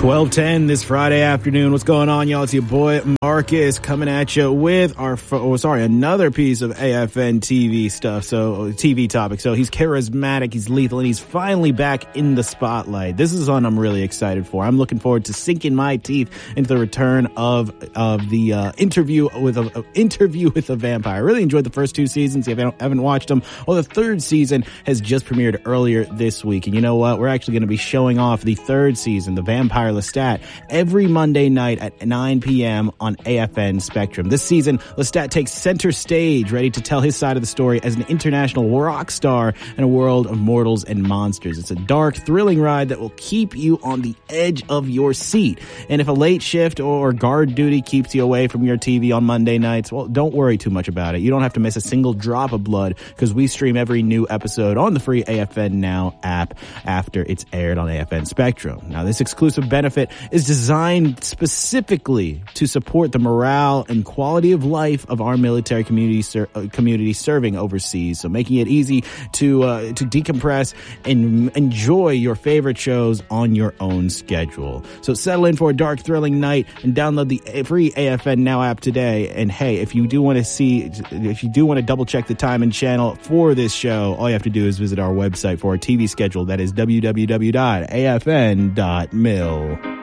12:10 this Friday afternoon. What's going on, y'all? It's your boy Marcus coming at you with another piece of AFN TV stuff. So TV topic. So he's charismatic, he's lethal, and he's finally back in the spotlight. This is one I'm really excited for. I'm looking forward to sinking my teeth into the return of the interview with a vampire. I really enjoyed the first two seasons. If you haven't watched them, well, the third season has just premiered earlier this week. And you know what? We're actually going to be showing off the third season, The Vampire Lestat, every Monday night at 9 p.m. on AFN Spectrum. This season, Lestat takes center stage, ready to tell his side of the story as an international rock star in a world of mortals and monsters. It's a dark, thrilling ride that will keep you on the edge of your seat. And if a late shift or guard duty keeps you away from your TV on Monday nights, well, don't worry too much about it. You don't have to miss a single drop of blood because we stream every new episode on the free AFN Now app after it's aired on AFN Spectrum. Now, this exclusive benefit is designed specifically to support the morale and quality of life of our military community serving overseas. So making it easy to decompress and enjoy your favorite shows on your own schedule. So settle in for a dark, thrilling night and download the free AFN Now app today. And hey, if you do want to double check the time and channel for this show, all you have to do is visit our website for our TV schedule. That is www.afn.mil.